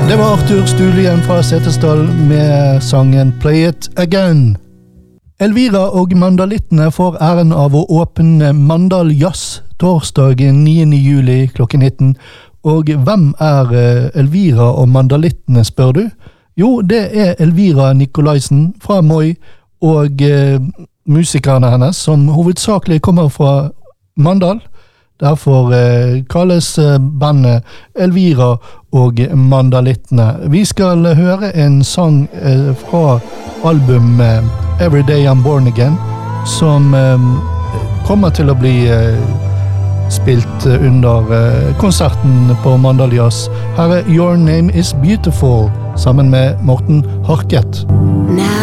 Det var Arthur Stulien fra Setesdal med sangen Play It Again. Elvira og Mandalittene får æren av å åpne Mandal Jazz torsdag 9. juli klokken 19. Og hvem er Elvira og Mandalittene, spør du? Jo, det er Elvira Nikolaisen fra Moi og musikerne hennes, som hovedsakelig kommer fra Mandal. Derfor kalles bandet Elvira og Mandalittene. Vi skal høre en sang fra albumet Every Day I'm Born Again, som kommer til å bli spilt under konserten på Mandal Jazz. Her er Your Name Is Beautiful, sammen med Morten Harket.